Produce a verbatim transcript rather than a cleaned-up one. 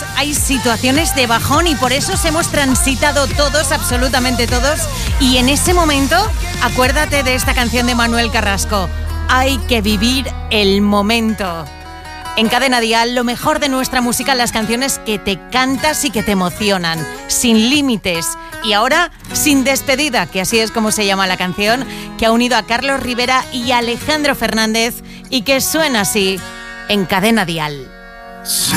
hay situaciones de bajón y por eso hemos transitado todos, absolutamente todos. Y en ese momento, acuérdate de esta canción de Manuel Carrasco. Hay que vivir el momento. En Cadena Dial, lo mejor de nuestra música, las canciones que te cantas y que te emocionan, sin límites. Y ahora, Sin Despedida, que así es como se llama la canción, que ha unido a Carlos Rivera y a Alejandro Fernández y que suena así en Cadena Dial.